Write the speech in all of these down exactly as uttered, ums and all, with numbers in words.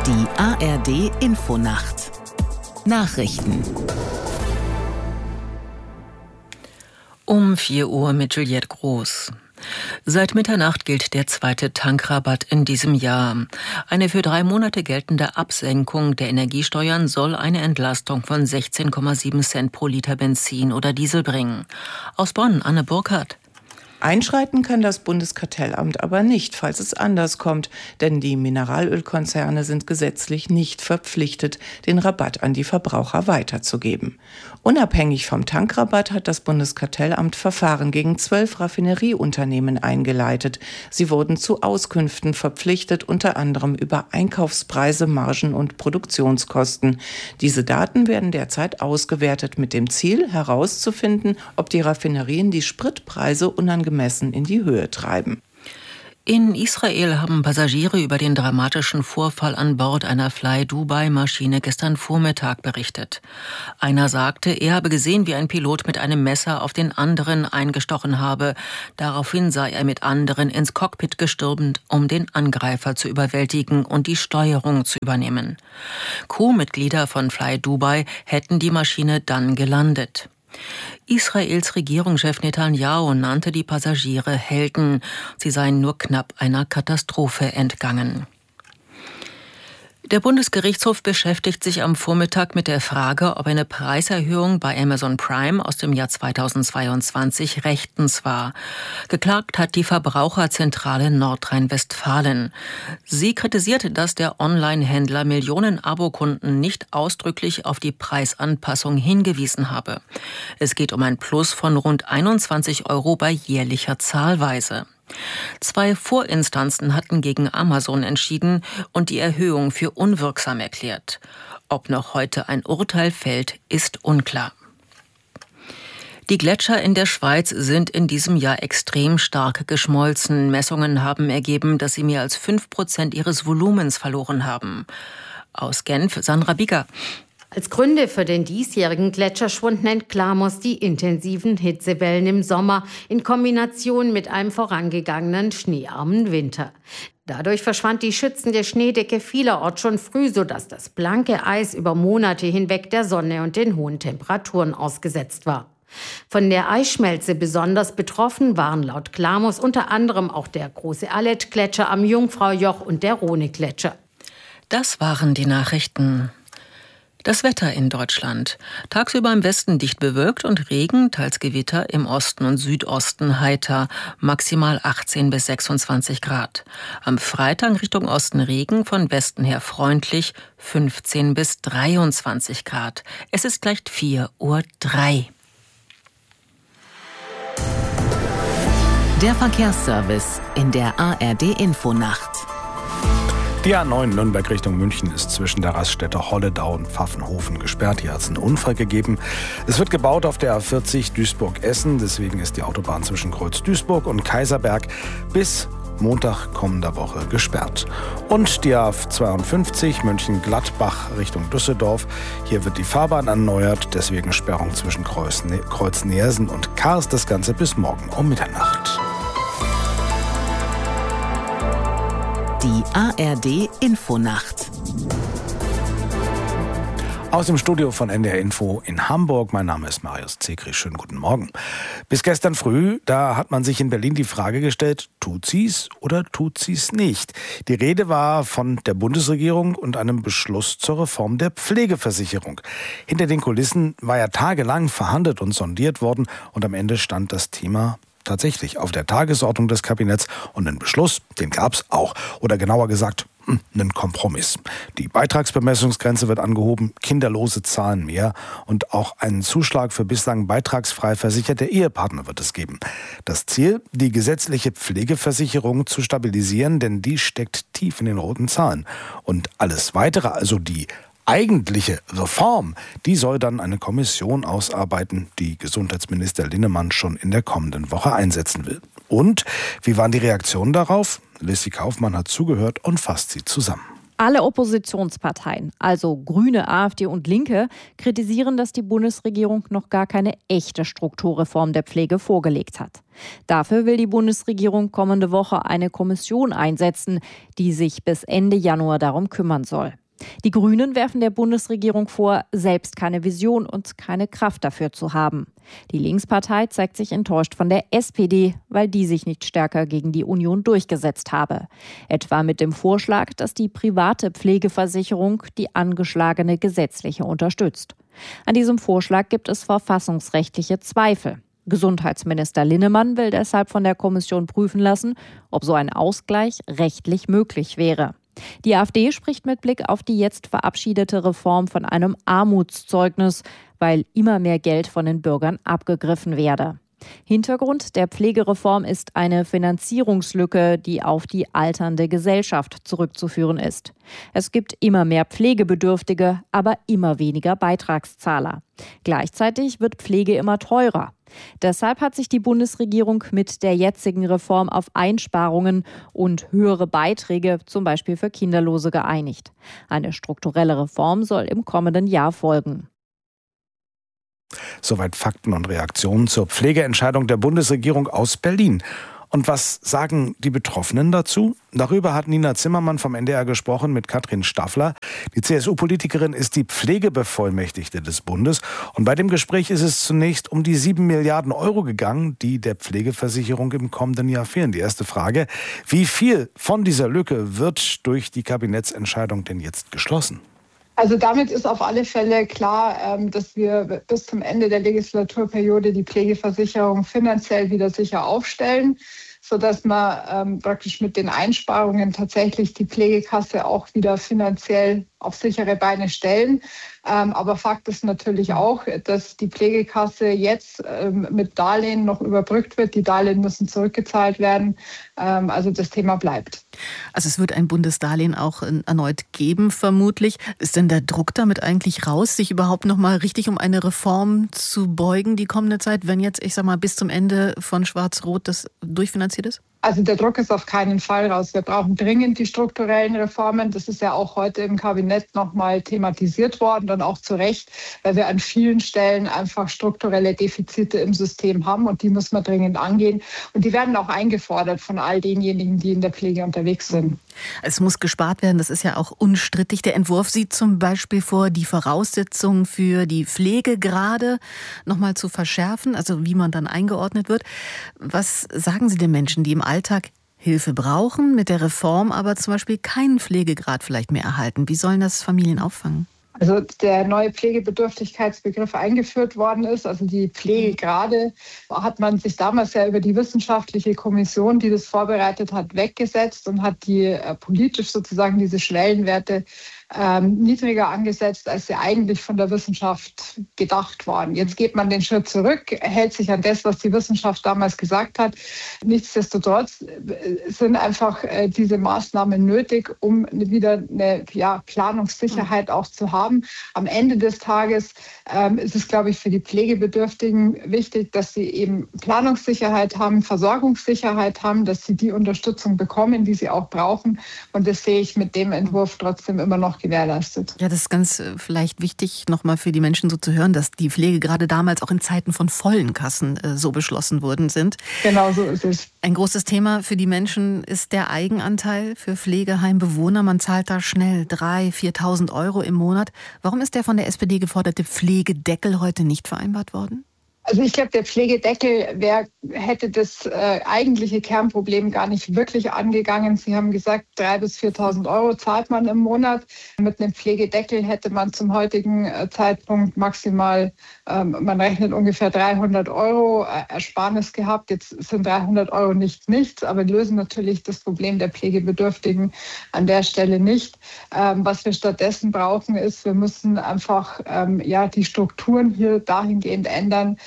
Die A R D-Infonacht. Nachrichten. Um vier Uhr mit Juliette Groß. Seit Mitternacht gilt der zweite Tankrabatt in diesem Jahr. Eine für drei Monate geltende Absenkung der Energiesteuern soll eine Entlastung von sechzehn Komma sieben Cent pro Liter Benzin oder Diesel bringen. Aus Bonn, Anne Burkhardt. Einschreiten kann das Bundeskartellamt aber nicht, falls es anders kommt, denn die Mineralölkonzerne sind gesetzlich nicht verpflichtet, den Rabatt an die Verbraucher weiterzugeben. Unabhängig vom Tankrabatt hat das Bundeskartellamt Verfahren gegen zwölf Raffinerieunternehmen eingeleitet. Sie wurden zu Auskünften verpflichtet, unter anderem über Einkaufspreise, Margen und Produktionskosten. Diese Daten werden derzeit ausgewertet mit dem Ziel, herauszufinden, ob die Raffinerien die Spritpreise unangemessen in die Höhe treiben. In Israel haben Passagiere über den dramatischen Vorfall an Bord einer Fly-Dubai-Maschine gestern Vormittag berichtet. Einer sagte, er habe gesehen, wie ein Pilot mit einem Messer auf den anderen eingestochen habe. Daraufhin sei er mit anderen ins Cockpit gestürmt, um den Angreifer zu überwältigen und die Steuerung zu übernehmen. Crewmitglieder von Fly-Dubai hätten die Maschine dann gelandet. Israels Regierungschef Netanyahu nannte die Passagiere Helden. Sie seien nur knapp einer Katastrophe entgangen. Der Bundesgerichtshof beschäftigt sich am Vormittag mit der Frage, ob eine Preiserhöhung bei Amazon Prime aus dem Jahr zweitausendzweiundzwanzig rechtens war. Geklagt hat die Verbraucherzentrale Nordrhein-Westfalen. Sie kritisiert, dass der Online-Händler Millionen Abokunden nicht ausdrücklich auf die Preisanpassung hingewiesen habe. Es geht um ein Plus von rund einundzwanzig Euro bei jährlicher Zahlweise. Zwei Vorinstanzen hatten gegen Amazon entschieden und die Erhöhung für unwirksam erklärt. Ob noch heute ein Urteil fällt, ist unklar. Die Gletscher in der Schweiz sind in diesem Jahr extrem stark geschmolzen. Messungen haben ergeben, dass sie mehr als fünf Prozent ihres Volumens verloren haben. Aus Genf, Sandra Bigger. Als Gründe für den diesjährigen Gletscherschwund nennt Klamos die intensiven Hitzewellen im Sommer in Kombination mit einem vorangegangenen schneearmen Winter. Dadurch verschwand die schützende Schneedecke vielerorts schon früh, sodass das blanke Eis über Monate hinweg der Sonne und den hohen Temperaturen ausgesetzt war. Von der Eisschmelze besonders betroffen waren laut Klamos unter anderem auch der große Aletsch-Gletscher am Jungfraujoch und der Rhone-Gletscher. Das waren die Nachrichten. Das Wetter in Deutschland. Tagsüber im Westen dicht bewölkt und Regen, teils Gewitter, im Osten und Südosten heiter, maximal achtzehn bis sechsundzwanzig Grad. Am Freitag Richtung Osten Regen, von Westen her freundlich, fünfzehn bis dreiundzwanzig Grad. Es ist gleich vier Uhr drei. Der Verkehrsservice in der A R D-Infonacht. Die A neun Nürnberg Richtung München ist zwischen der Raststätte Holledau und Pfaffenhofen gesperrt. Hier hat es einen Unfall gegeben. Es wird gebaut auf der A vierzig Duisburg-Essen. Deswegen ist die Autobahn zwischen Kreuz-Duisburg und Kaiserberg bis Montag kommender Woche gesperrt. Und die A zweiundfünfzig Mönchengladbach Richtung Düsseldorf. Hier wird die Fahrbahn erneuert. Deswegen Sperrung zwischen Kreuz-Nersen und Kars. Das Ganze bis morgen um Mitternacht. Die A R D-Infonacht. Aus dem Studio von N D R Info in Hamburg. Mein Name ist Marius Zekri. Schönen guten Morgen. Bis gestern früh, da hat man sich in Berlin die Frage gestellt, tut sie's oder tut sie's nicht? Die Rede war von der Bundesregierung und einem Beschluss zur Reform der Pflegeversicherung. Hinter den Kulissen war ja tagelang verhandelt und sondiert worden und am Ende stand das Thema tatsächlich auf der Tagesordnung des Kabinetts und einen Beschluss, den gab's auch. Oder genauer gesagt, einen Kompromiss. Die Beitragsbemessungsgrenze wird angehoben, Kinderlose zahlen mehr und auch einen Zuschlag für bislang beitragsfrei versicherte Ehepartner wird es geben. Das Ziel, die gesetzliche Pflegeversicherung zu stabilisieren, denn die steckt tief in den roten Zahlen. Und alles Weitere, also die eigentliche Reform, die soll dann eine Kommission ausarbeiten, die Gesundheitsminister Linnemann schon in der kommenden Woche einsetzen will. Und wie waren die Reaktionen darauf? Lissi Kaufmann hat zugehört und fasst sie zusammen. Alle Oppositionsparteien, also Grüne, AfD und Linke, kritisieren, dass die Bundesregierung noch gar keine echte Strukturreform der Pflege vorgelegt hat. Dafür will die Bundesregierung kommende Woche eine Kommission einsetzen, die sich bis Ende Januar darum kümmern soll. Die Grünen werfen der Bundesregierung vor, selbst keine Vision und keine Kraft dafür zu haben. Die Linkspartei zeigt sich enttäuscht von der S P D, weil die sich nicht stärker gegen die Union durchgesetzt habe. Etwa mit dem Vorschlag, dass die private Pflegeversicherung die angeschlagene gesetzliche unterstützt. An diesem Vorschlag gibt es verfassungsrechtliche Zweifel. Gesundheitsminister Linnemann will deshalb von der Kommission prüfen lassen, ob so ein Ausgleich rechtlich möglich wäre. Die AfD spricht mit Blick auf die jetzt verabschiedete Reform von einem Armutszeugnis, weil immer mehr Geld von den Bürgern abgegriffen werde. Hintergrund der Pflegereform ist eine Finanzierungslücke, die auf die alternde Gesellschaft zurückzuführen ist. Es gibt immer mehr Pflegebedürftige, aber immer weniger Beitragszahler. Gleichzeitig wird Pflege immer teurer. Deshalb hat sich die Bundesregierung mit der jetzigen Reform auf Einsparungen und höhere Beiträge, zum Beispiel für Kinderlose, geeinigt. Eine strukturelle Reform soll im kommenden Jahr folgen. Soweit Fakten und Reaktionen zur Pflegeentscheidung der Bundesregierung aus Berlin. Und was sagen die Betroffenen dazu? Darüber hat Nina Zimmermann vom N D R gesprochen mit Katrin Staffler. Die C S U-Politikerin ist die Pflegebevollmächtigte des Bundes. Und bei dem Gespräch ist es zunächst um die sieben Milliarden Euro gegangen, die der Pflegeversicherung im kommenden Jahr fehlen. Die erste Frage: Wie viel von dieser Lücke wird durch die Kabinettsentscheidung denn jetzt geschlossen? Also damit ist auf alle Fälle klar, dass wir bis zum Ende der Legislaturperiode die Pflegeversicherung finanziell wieder sicher aufstellen, sodass wir ähm, praktisch mit den Einsparungen tatsächlich die Pflegekasse auch wieder finanziell auf sichere Beine stellen. Ähm, aber Fakt ist natürlich auch, dass die Pflegekasse jetzt ähm, mit Darlehen noch überbrückt wird. Die Darlehen müssen zurückgezahlt werden. Ähm, also das Thema bleibt. Also es wird ein Bundesdarlehen auch erneut geben, vermutlich. Ist denn der Druck damit eigentlich raus, sich überhaupt noch mal richtig um eine Reform zu beugen die kommende Zeit, wenn jetzt, ich sag mal, bis zum Ende von Schwarz-Rot das durchfinanziert ist? Also der Druck ist auf keinen Fall raus. Wir brauchen dringend die strukturellen Reformen. Das ist ja auch heute im Kabinett nochmal thematisiert worden und auch zu Recht, weil wir an vielen Stellen einfach strukturelle Defizite im System haben und die müssen wir dringend angehen. Und die werden auch eingefordert von all denjenigen, die in der Pflege unterwegs sind. Es muss gespart werden, das ist ja auch unstrittig. Der Entwurf sieht zum Beispiel vor, die Voraussetzungen für die Pflegegrade nochmal zu verschärfen, also wie man dann eingeordnet wird. Was sagen Sie den Menschen, die im Alltag Hilfe brauchen, mit der Reform aber zum Beispiel keinen Pflegegrad vielleicht mehr erhalten? Wie sollen das Familien auffangen? Also der neue Pflegebedürftigkeitsbegriff eingeführt worden ist, also die Pflegegrade, hat man sich damals ja über die wissenschaftliche Kommission, die das vorbereitet hat, weggesetzt und hat die äh, politisch sozusagen diese Schwellenwerte ähm, niedriger angesetzt, als sie eigentlich von der Wissenschaft gedacht waren. Jetzt geht man den Schritt zurück, hält sich an das, was die Wissenschaft damals gesagt hat. Nichtsdestotrotz sind einfach äh, diese Maßnahmen nötig, um wieder eine ja, Planungssicherheit auch zu haben. Am Ende des Tages ähm, ist es, glaube ich, für die Pflegebedürftigen wichtig, dass sie eben Planungssicherheit haben, Versorgungssicherheit haben, dass sie die Unterstützung bekommen, die sie auch brauchen. Und das sehe ich mit dem Entwurf trotzdem immer noch gewährleistet. Ja, das ist ganz äh, vielleicht wichtig, nochmal für die Menschen so zu hören, dass die Pflege gerade damals auch in Zeiten von vollen Kassen äh, so beschlossen worden sind. Genau so ist es. Ein großes Thema für die Menschen ist der Eigenanteil für Pflegeheimbewohner. Man zahlt da schnell dreitausend, viertausend Euro im Monat. Warum ist der von der S P D geforderte Pflegedeckel heute nicht vereinbart worden? Also ich glaube, der Pflegedeckel wär, hätte das äh, eigentliche Kernproblem gar nicht wirklich angegangen. Sie haben gesagt, dreitausend bis viertausend Euro zahlt man im Monat. Mit einem Pflegedeckel hätte man zum heutigen äh, Zeitpunkt maximal, ähm, man rechnet ungefähr dreihundert Euro äh, Ersparnis gehabt. Jetzt sind dreihundert Euro nicht nichts, aber lösen natürlich das Problem der Pflegebedürftigen an der Stelle nicht. Ähm, was wir stattdessen brauchen, ist, wir müssen einfach ähm, ja die Strukturen hier dahingehend ändern,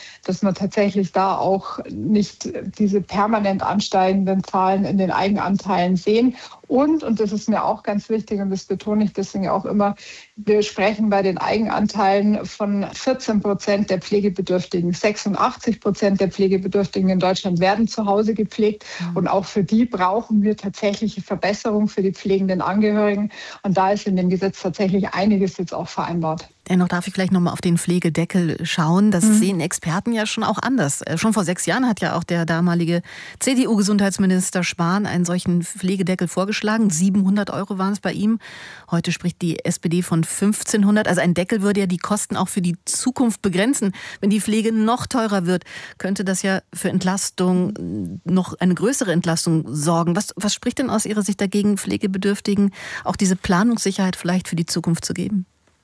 dass man tatsächlich da auch nicht diese permanent ansteigenden Zahlen in den Eigenanteilen sehen. Und, und das ist mir auch ganz wichtig und das betone ich deswegen auch immer, wir sprechen bei den Eigenanteilen von vierzehn Prozent der Pflegebedürftigen. sechsundachtzig Prozent der Pflegebedürftigen in Deutschland werden zu Hause gepflegt. Mhm. Und auch für die brauchen wir tatsächliche Verbesserung für die pflegenden Angehörigen. Und da ist in dem Gesetz tatsächlich einiges jetzt auch vereinbart. Dennoch darf ich vielleicht noch mal auf den Pflegedeckel schauen. Das mhm. sehen Experten ja schon auch anders. Schon vor sechs Jahren hat ja auch der damalige C D U-Gesundheitsminister Spahn einen solchen Pflegedeckel vorgeschlagen. siebenhundert Euro waren es bei ihm. Heute spricht die S P D von fünfzehnhundert. Also ein Deckel würde ja die Kosten auch für die Zukunft begrenzen. Wenn die Pflege noch teurer wird, könnte das ja für Entlastung, noch eine größere Entlastung sorgen. Was, was spricht denn aus Ihrer Sicht dagegen, Pflegebedürftigen auch diese Planungssicherheit vielleicht für die Zukunft zu geben?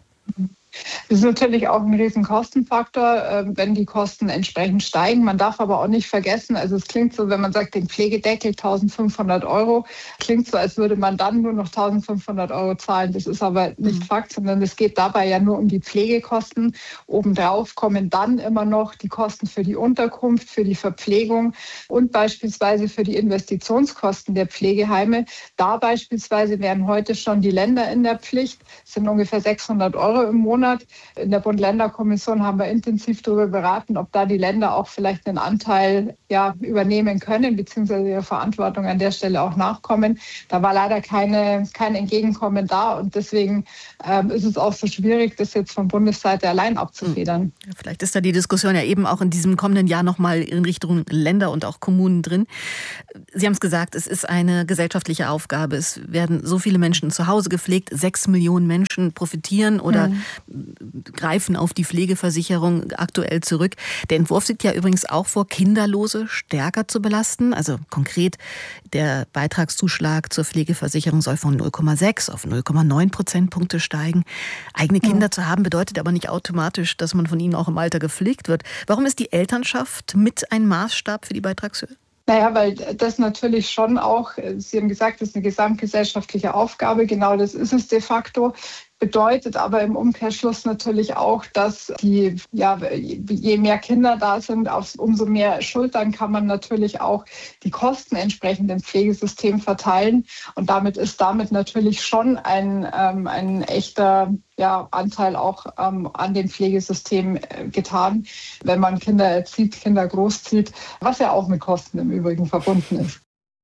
Das ist natürlich auch ein riesen Kostenfaktor, wenn die Kosten entsprechend steigen. Man darf aber auch nicht vergessen, also es klingt so, wenn man sagt, den Pflegedeckel eintausendfünfhundert Euro, klingt so, als würde man dann nur noch eintausendfünfhundert Euro zahlen. Das ist aber nicht mhm. Fakt, sondern es geht dabei ja nur um die Pflegekosten. Obendrauf kommen dann immer noch die Kosten für die Unterkunft, für die Verpflegung und beispielsweise für die Investitionskosten der Pflegeheime. Da beispielsweise wären heute schon die Länder in der Pflicht, das sind ungefähr sechshundert Euro im Monat. In der Bund-Länder-Kommission haben wir intensiv darüber beraten, ob da die Länder auch vielleicht einen Anteil ja, übernehmen können, beziehungsweise ihre Verantwortung an der Stelle auch nachkommen. Da war leider keine, kein Entgegenkommen da und deswegen ähm, ist es auch so schwierig, das jetzt von Bundesseite allein abzufedern. Ja, vielleicht ist da die Diskussion ja eben auch in diesem kommenden Jahr nochmal in Richtung Länder und auch Kommunen drin. Sie haben es gesagt, es ist eine gesellschaftliche Aufgabe. Es werden so viele Menschen zu Hause gepflegt, sechs Millionen Menschen profitieren oder mhm. greifen auf die Pflegeversicherung aktuell zurück. Der Entwurf sieht ja übrigens auch vor, Kinderlose stärker zu belasten. Also konkret, der Beitragszuschlag zur Pflegeversicherung soll von null Komma sechs auf null Komma neun Prozentpunkte steigen. Eigene Kinder ja. zu haben bedeutet aber nicht automatisch, dass man von ihnen auch im Alter gepflegt wird. Warum ist die Elternschaft mit ein Maßstab für die Beitragshöhe? Naja, weil das natürlich schon auch, Sie haben gesagt, das ist eine gesamtgesellschaftliche Aufgabe. Genau das ist es de facto. Bedeutet aber im Umkehrschluss natürlich auch, dass die, ja, je mehr Kinder da sind, umso mehr Schultern kann man natürlich auch die Kosten entsprechend im Pflegesystem verteilen. Und damit ist damit natürlich schon ein, ähm, ein echter ja, Anteil auch ähm, an dem Pflegesystem äh, getan, wenn man Kinder erzieht, Kinder großzieht, was ja auch mit Kosten im Übrigen verbunden ist.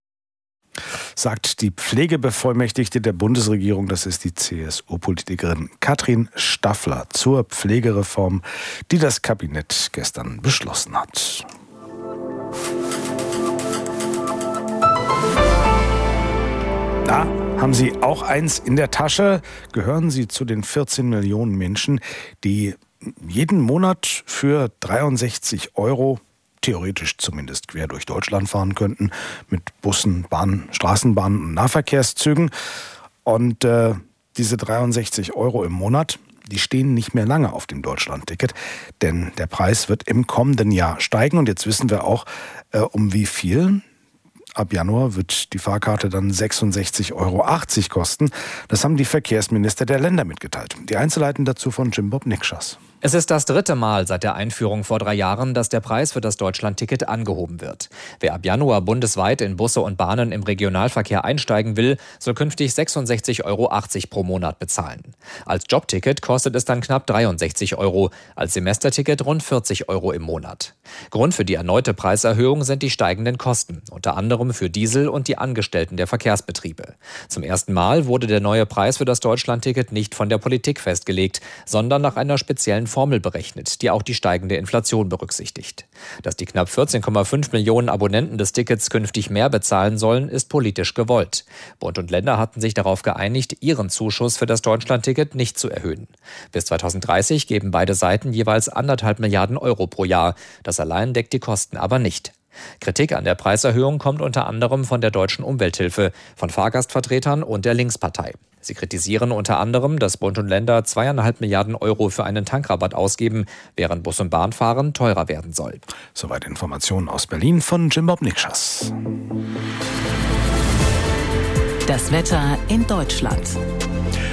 Sagt die Pflegebevollmächtigte der Bundesregierung, das ist die C S U-Politikerin Katrin Staffler zur Pflegereform, die das Kabinett gestern beschlossen hat. Da haben Sie auch eins in der Tasche. Gehören Sie zu den vierzehn Millionen Menschen, die jeden Monat für dreiundsechzig Euro theoretisch zumindest quer durch Deutschland fahren könnten, mit Bussen, Bahnen, Straßenbahnen und Nahverkehrszügen. Und äh, diese dreiundsechzig Euro im Monat, die stehen nicht mehr lange auf dem Deutschlandticket, denn der Preis wird im kommenden Jahr steigen. Und jetzt wissen wir auch, äh, um wie viel. Ab Januar wird die Fahrkarte dann sechsundsechzig Euro achtzig kosten. Das haben die Verkehrsminister der Länder mitgeteilt. Die Einzelheiten dazu von Jim Bob Nikschas. Es ist das dritte Mal seit der Einführung vor drei Jahren, dass der Preis für das Deutschlandticket angehoben wird. Wer ab Januar bundesweit in Busse und Bahnen im Regionalverkehr einsteigen will, soll künftig sechsundsechzig Euro achtzig pro Monat bezahlen. Als Jobticket kostet es dann knapp dreiundsechzig Euro, als Semesterticket rund vierzig Euro im Monat. Grund für die erneute Preiserhöhung sind die steigenden Kosten, unter anderem für Diesel und die Angestellten der Verkehrsbetriebe. Zum ersten Mal wurde der neue Preis für das Deutschlandticket nicht von der Politik festgelegt, sondern nach einer speziellen Formel berechnet, die auch die steigende Inflation berücksichtigt. Dass die knapp vierzehn Komma fünf Millionen Abonnenten des Tickets künftig mehr bezahlen sollen, ist politisch gewollt. Bund und Länder hatten sich darauf geeinigt, ihren Zuschuss für das Deutschlandticket nicht zu erhöhen. Bis zweitausenddreißig geben beide Seiten jeweils anderthalb Milliarden Euro pro Jahr. Das allein deckt die Kosten aber nicht. Kritik an der Preiserhöhung kommt unter anderem von der Deutschen Umwelthilfe, von Fahrgastvertretern und der Linkspartei. Sie kritisieren unter anderem, dass Bund und Länder zweieinhalb Milliarden Euro für einen Tankrabatt ausgeben, während Bus- und Bahnfahren teurer werden soll. Soweit Informationen aus Berlin von Jim Bob Nikschas. Das Wetter in Deutschland.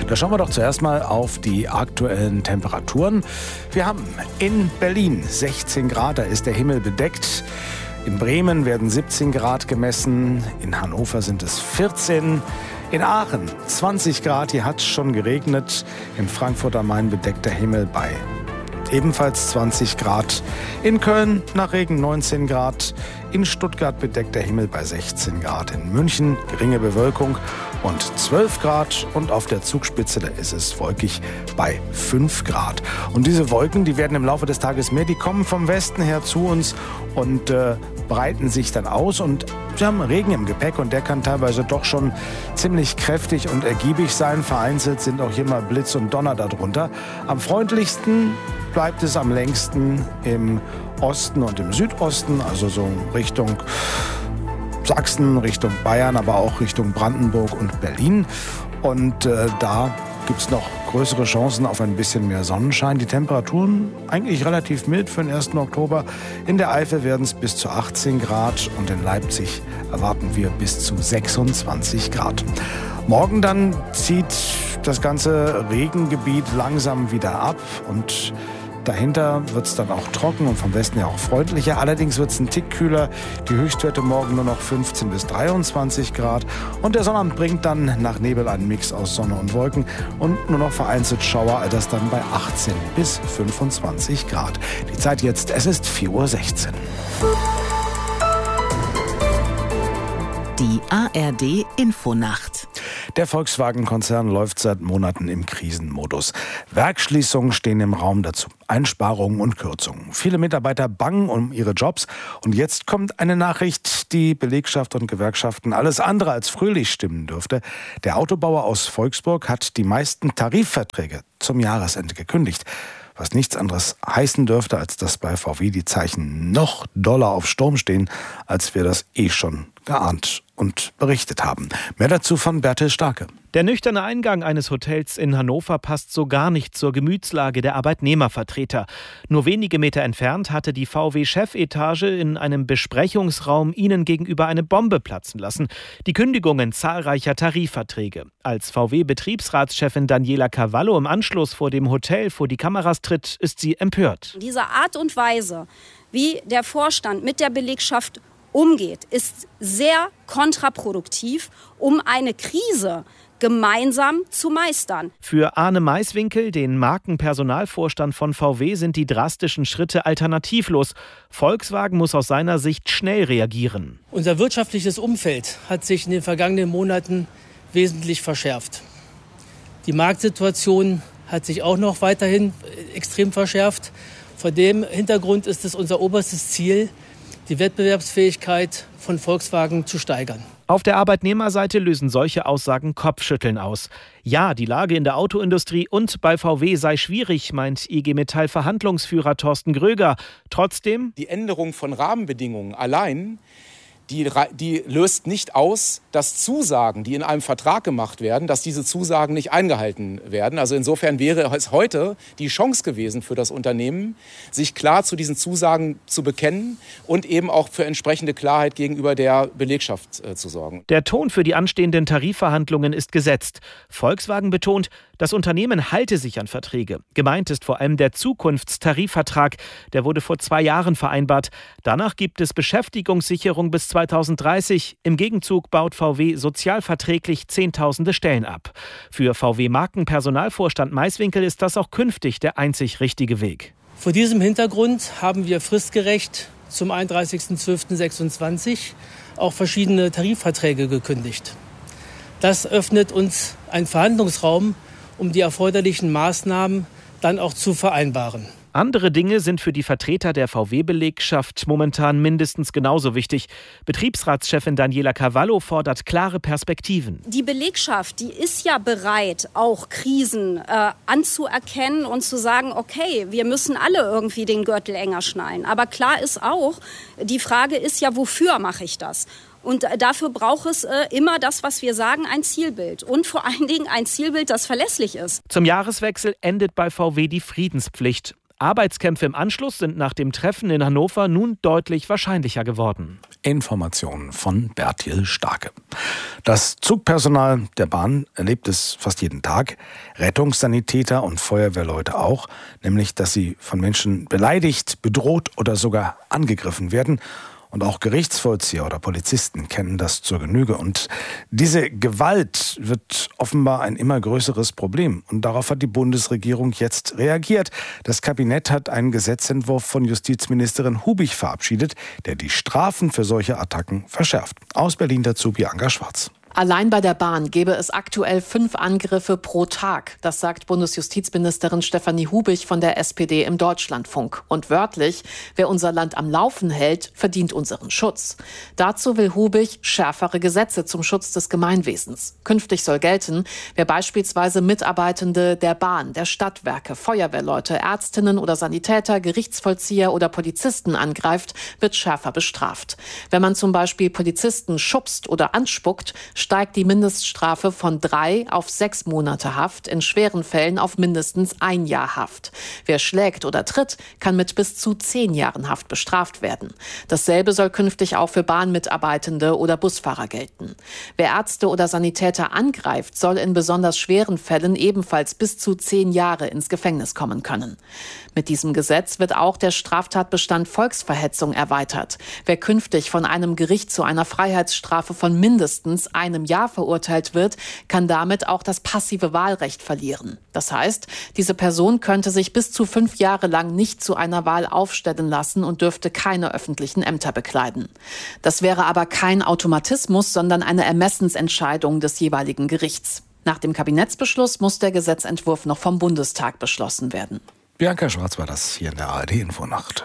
Da schauen wir doch zuerst mal auf die aktuellen Temperaturen. Wir haben in Berlin sechzehn Grad, da ist der Himmel bedeckt. In Bremen werden siebzehn Grad gemessen, in Hannover sind es vierzehn. In Aachen zwanzig Grad, hier hat es schon geregnet. In Frankfurt am Main bedeckt der Himmel bei ebenfalls zwanzig Grad. In Köln nach Regen neunzehn Grad. In Stuttgart bedeckt der Himmel bei sechzehn Grad. In München geringe Bewölkung und zwölf Grad. Und auf der Zugspitze, da ist es wolkig bei fünf Grad. Und diese Wolken, die werden im Laufe des Tages mehr. Die kommen vom Westen her zu uns und äh, breiten sich dann aus. Und wir haben Regen im Gepäck und der kann teilweise doch schon ziemlich kräftig und ergiebig sein. Vereinzelt sind auch hier mal Blitz und Donner darunter. Am freundlichsten bleibt es am längsten im Osten und im Südosten, also so Richtung Sachsen, Richtung Bayern, aber auch Richtung Brandenburg und Berlin. Und äh, da gibt es noch größere Chancen auf ein bisschen mehr Sonnenschein. Die Temperaturen eigentlich relativ mild für den ersten Oktober. In der Eifel werden es bis zu achtzehn Grad und in Leipzig erwarten wir bis zu sechsundzwanzig Grad. Morgen dann zieht das ganze Regengebiet langsam wieder ab und dahinter wird es dann auch trocken und vom Westen her auch freundlicher. Allerdings wird es ein Tick kühler. Die Höchstwerte morgen nur noch fünfzehn bis dreiundzwanzig Grad. Und der Sonnabend bringt dann nach Nebel einen Mix aus Sonne und Wolken und nur noch vereinzelt Schauer, das dann bei achtzehn bis fünfundzwanzig Grad. Die Zeit jetzt, es ist vier Uhr sechzehn. Die A R D-Infonacht. Der Volkswagen-Konzern läuft seit Monaten im Krisenmodus. Werksschließungen stehen im Raum, dazu Einsparungen und Kürzungen. Viele Mitarbeiter bangen um ihre Jobs. Und jetzt kommt eine Nachricht, die Belegschaft und Gewerkschaften alles andere als fröhlich stimmen dürfte. Der Autobauer aus Volksburg hat die meisten Tarifverträge zum Jahresende gekündigt. Was nichts anderes heißen dürfte, als dass bei V W die Zeichen noch doller auf Sturm stehen, als wir das eh schon geahnt und berichtet haben. Mehr dazu von Bertel Starke. Der nüchterne Eingang eines Hotels in Hannover passt so gar nicht zur Gemütslage der Arbeitnehmervertreter. Nur wenige Meter entfernt hatte die V W-Chefetage in einem Besprechungsraum ihnen gegenüber eine Bombe platzen lassen. Die Kündigungen zahlreicher Tarifverträge. Als V W-Betriebsratschefin Daniela Cavallo im Anschluss vor dem Hotel vor die Kameras tritt, ist sie empört. Diese Art und Weise, wie der Vorstand mit der Belegschaft umgeht, ist sehr kontraproduktiv, um eine Krise gemeinsam zu meistern. Für Arne Maiswinkel, den Markenpersonalvorstand von V W, sind die drastischen Schritte alternativlos. Volkswagen muss aus seiner Sicht schnell reagieren. Unser wirtschaftliches Umfeld hat sich in den vergangenen Monaten wesentlich verschärft. Die Marktsituation hat sich auch noch weiterhin extrem verschärft. Vor dem Hintergrund ist es unser oberstes Ziel, die Wettbewerbsfähigkeit von Volkswagen zu steigern. Auf der Arbeitnehmerseite lösen solche Aussagen Kopfschütteln aus. Ja, die Lage in der Autoindustrie und bei V W sei schwierig, meint I G Metall-Verhandlungsführer Thorsten Gröger. Trotzdem: Die Änderung von Rahmenbedingungen allein, die, die löst nicht aus, dass Zusagen, die in einem Vertrag gemacht werden, dass diese Zusagen nicht eingehalten werden. Also insofern wäre es heute die Chance gewesen für das Unternehmen, sich klar zu diesen Zusagen zu bekennen und eben auch für entsprechende Klarheit gegenüber der Belegschaft äh, zu sorgen. Der Ton für die anstehenden Tarifverhandlungen ist gesetzt. Volkswagen betont, das Unternehmen halte sich an Verträge. Gemeint ist vor allem der Zukunftstarifvertrag. Der wurde vor zwei Jahren vereinbart. Danach gibt es Beschäftigungssicherung bis zweitausenddreißig. Im Gegenzug baut V W sozialverträglich Zehntausende Stellen ab. Für V W-Markenpersonalvorstand Maiswinkel ist das auch künftig der einzig richtige Weg. Vor diesem Hintergrund haben wir fristgerecht zum einunddreißigsten zwölften sechsundzwanzig auch verschiedene Tarifverträge gekündigt. Das öffnet uns einen Verhandlungsraum, um die erforderlichen Maßnahmen dann auch zu vereinbaren. Andere Dinge sind für die Vertreter der V W-Belegschaft momentan mindestens genauso wichtig. Betriebsratschefin Daniela Cavallo fordert klare Perspektiven. Die Belegschaft, die ist ja bereit, auch Krisen äh, anzuerkennen und zu sagen, okay, wir müssen alle irgendwie den Gürtel enger schnallen. Aber klar ist auch, die Frage ist ja, wofür mache ich das? Und dafür braucht es äh, immer das, was wir sagen, ein Zielbild. Und vor allen Dingen ein Zielbild, das verlässlich ist. Zum Jahreswechsel endet bei V W die Friedenspflicht. Arbeitskämpfe im Anschluss sind nach dem Treffen in Hannover nun deutlich wahrscheinlicher geworden. Informationen von Bertil Starke. Das Zugpersonal der Bahn erlebt es fast jeden Tag, Rettungssanitäter und Feuerwehrleute auch, nämlich dass sie von Menschen beleidigt, bedroht oder sogar angegriffen werden. Und auch Gerichtsvollzieher oder Polizisten kennen das zur Genüge. Und diese Gewalt wird offenbar ein immer größeres Problem. Und darauf hat die Bundesregierung jetzt reagiert. Das Kabinett hat einen Gesetzentwurf von Justizministerin Hubich verabschiedet, der die Strafen für solche Attacken verschärft. Aus Berlin dazu Bianca Schwarz. Allein bei der Bahn gäbe es aktuell fünf Angriffe pro Tag. Das sagt Bundesjustizministerin Stefanie Hubich von der S P D im Deutschlandfunk. Und wörtlich, wer unser Land am Laufen hält, verdient unseren Schutz. Dazu will Hubich schärfere Gesetze zum Schutz des Gemeinwesens. Künftig soll gelten, wer beispielsweise Mitarbeitende der Bahn, der Stadtwerke, Feuerwehrleute, Ärztinnen oder Sanitäter, Gerichtsvollzieher oder Polizisten angreift, wird schärfer bestraft. Wenn man zum Beispiel Polizisten schubst oder anspuckt, steigt die Mindeststrafe von drei auf sechs Monate Haft, in schweren Fällen auf mindestens ein Jahr Haft. Wer schlägt oder tritt, kann mit bis zu zehn Jahren Haft bestraft werden. Dasselbe soll künftig auch für Bahnmitarbeitende oder Busfahrer gelten. Wer Ärzte oder Sanitäter angreift, soll in besonders schweren Fällen ebenfalls bis zu zehn Jahre ins Gefängnis kommen können. Mit diesem Gesetz wird auch der Straftatbestand Volksverhetzung erweitert. Wer künftig von einem Gericht zu einer Freiheitsstrafe von mindestens einem Jahr verurteilt wird, kann damit auch das passive Wahlrecht verlieren. Das heißt, diese Person könnte sich bis zu fünf Jahre lang nicht zu einer Wahl aufstellen lassen und dürfte keine öffentlichen Ämter bekleiden. Das wäre aber kein Automatismus, sondern eine Ermessensentscheidung des jeweiligen Gerichts. Nach dem Kabinettsbeschluss muss der Gesetzentwurf noch vom Bundestag beschlossen werden. Bianca Schwarz war das hier in der A R D-Infonacht.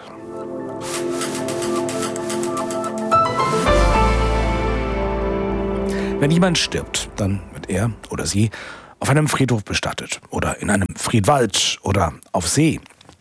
Wenn jemand stirbt, dann wird er oder sie auf einem Friedhof bestattet oder in einem Friedwald oder auf See.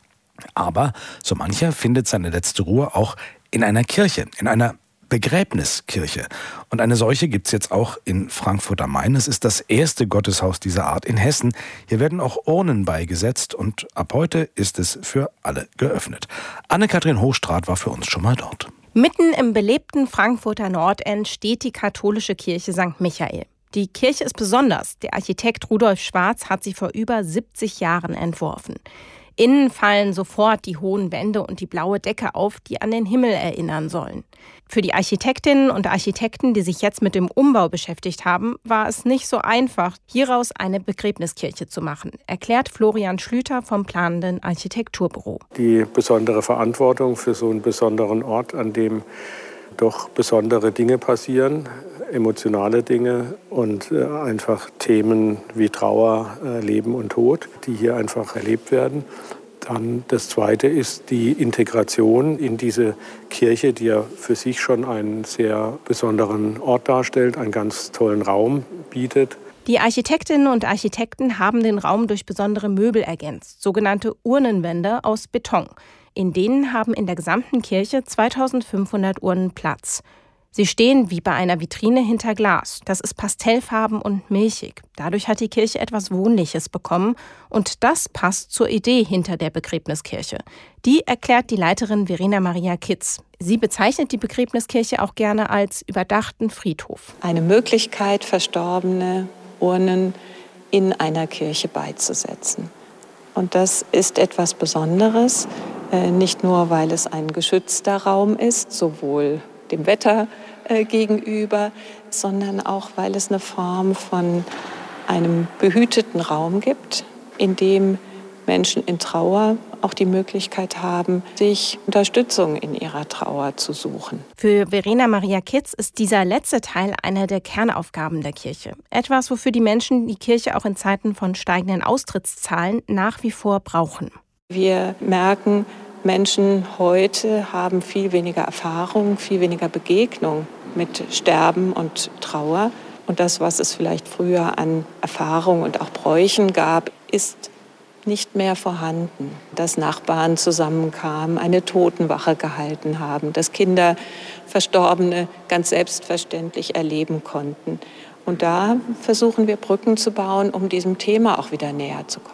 Aber so mancher findet seine letzte Ruhe auch in einer Kirche, in einer Begräbniskirche. Und eine solche gibt es jetzt auch in Frankfurt am Main. Es ist das erste Gotteshaus dieser Art in Hessen. Hier werden auch Urnen beigesetzt und ab heute ist es für alle geöffnet. Anne-Kathrin Hochstraat war für uns schon mal dort. Mitten im belebten Frankfurter Nordend steht die katholische Kirche Sankt Michael. Die Kirche ist besonders. Der Architekt Rudolf Schwarz hat sie vor über siebzig Jahren entworfen. Innen fallen sofort die hohen Wände und die blaue Decke auf, die an den Himmel erinnern sollen. Für die Architektinnen und Architekten, die sich jetzt mit dem Umbau beschäftigt haben, war es nicht so einfach, hieraus eine Begräbniskirche zu machen, erklärt Florian Schlüter vom planenden Architekturbüro. Die besondere Verantwortung für so einen besonderen Ort, an dem doch besondere Dinge passieren, emotionale Dinge und äh, einfach Themen wie Trauer, äh, Leben und Tod, die hier einfach erlebt werden. Dann das Zweite ist die Integration in diese Kirche, die ja für sich schon einen sehr besonderen Ort darstellt, einen ganz tollen Raum bietet. Die Architektinnen und Architekten haben den Raum durch besondere Möbel ergänzt, sogenannte Urnenwände aus Beton. In denen haben in der gesamten Kirche zweitausendfünfhundert Urnen Platz. Sie stehen wie bei einer Vitrine hinter Glas. Das ist pastellfarben und milchig. Dadurch hat die Kirche etwas Wohnliches bekommen. Und das passt zur Idee hinter der Begräbniskirche. Die erklärt die Leiterin Verena Maria Kitz. Sie bezeichnet die Begräbniskirche auch gerne als überdachten Friedhof. Eine Möglichkeit, verstorbene Urnen in einer Kirche beizusetzen. Und das ist etwas Besonderes, nicht nur, weil es ein geschützter Raum ist, sowohl dem Wetter äh, gegenüber, sondern auch, weil es eine Form von einem behüteten Raum gibt, in dem Menschen in Trauer auch die Möglichkeit haben, sich Unterstützung in ihrer Trauer zu suchen. Für Verena Maria Kitz ist dieser letzte Teil eine der Kernaufgaben der Kirche. Etwas, wofür die Menschen die Kirche auch in Zeiten von steigenden Austrittszahlen nach wie vor brauchen. Wir merken, Menschen heute haben viel weniger Erfahrung, viel weniger Begegnung mit Sterben und Trauer. Und das, was es vielleicht früher an Erfahrung und auch Bräuchen gab, ist nicht mehr vorhanden. Dass Nachbarn zusammenkamen, eine Totenwache gehalten haben, dass Kinder Verstorbene ganz selbstverständlich erleben konnten. Und da versuchen wir Brücken zu bauen, um diesem Thema auch wieder näher zu kommen.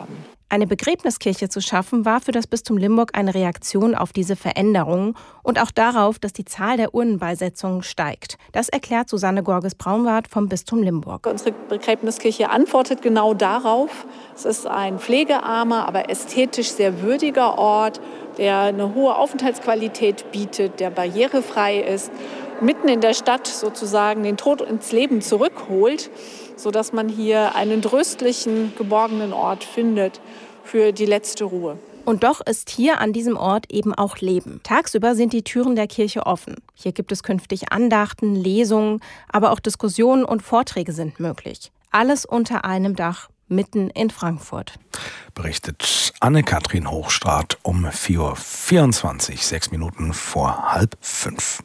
Eine Begräbniskirche zu schaffen, war für das Bistum Limburg eine Reaktion auf diese Veränderungen und auch darauf, dass die Zahl der Urnenbeisetzungen steigt. Das erklärt Susanne Gorges-Braunwart vom Bistum Limburg. Unsere Begräbniskirche antwortet genau darauf. Es ist ein pflegearmer, aber ästhetisch sehr würdiger Ort, der eine hohe Aufenthaltsqualität bietet, der barrierefrei ist, mitten in der Stadt sozusagen den Tod ins Leben zurückholt, sodass man hier einen tröstlichen, geborgenen Ort findet für die letzte Ruhe. Und doch ist hier an diesem Ort eben auch Leben. Tagsüber sind die Türen der Kirche offen. Hier gibt es künftig Andachten, Lesungen, aber auch Diskussionen und Vorträge sind möglich. Alles unter einem Dach, mitten in Frankfurt. Berichtet Anne-Kathrin Hochstraat um vier Uhr vierundzwanzig, sechs Minuten vor halb fünf.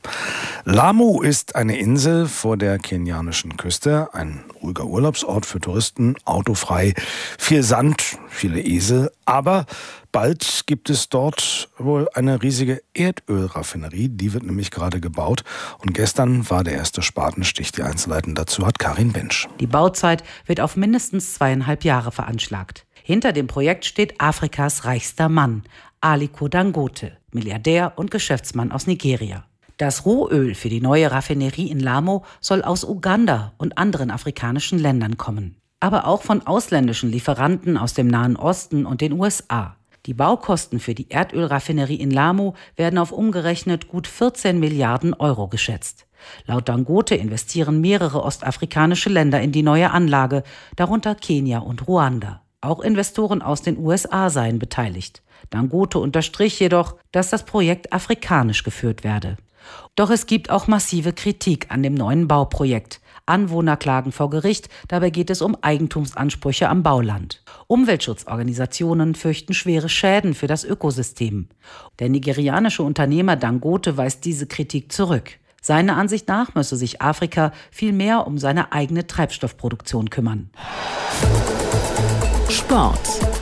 Lamu ist eine Insel vor der kenianischen Küste, ein ruhiger Urlaubsort für Touristen, autofrei, viel Sand, viele Esel, aber bald gibt es dort wohl eine riesige Erdölraffinerie, die wird nämlich gerade gebaut und gestern war der erste Spatenstich. Die Einzelheiten dazu hat Karin Bensch. Die Bauzeit wird auf mindestens zweieinhalb Jahre veranschlagt. Hinter dem Projekt steht Afrikas reichster Mann, Aliko Dangote, Milliardär und Geschäftsmann aus Nigeria. Das Rohöl für die neue Raffinerie in Lamu soll aus Uganda und anderen afrikanischen Ländern kommen. Aber auch von ausländischen Lieferanten aus dem Nahen Osten und den U S A. Die Baukosten für die Erdölraffinerie in Lamu werden auf umgerechnet gut vierzehn Milliarden Euro geschätzt. Laut Dangote investieren mehrere ostafrikanische Länder in die neue Anlage, darunter Kenia und Ruanda. Auch Investoren aus den U S A seien beteiligt. Dangote unterstrich jedoch, dass das Projekt afrikanisch geführt werde. Doch es gibt auch massive Kritik an dem neuen Bauprojekt. Anwohner klagen vor Gericht, dabei geht es um Eigentumsansprüche am Bauland. Umweltschutzorganisationen fürchten schwere Schäden für das Ökosystem. Der nigerianische Unternehmer Dangote weist diese Kritik zurück. Seiner Ansicht nach müsse sich Afrika viel mehr um seine eigene Treibstoffproduktion kümmern. Sport.